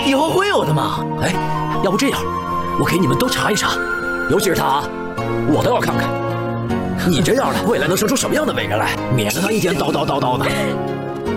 以后会有的嘛。 哎，要不这样，我给你们都查一查，尤其是他啊，我都要看看，你这样的未来能生出什么样的伟人来，免得他一天叨叨叨叨的。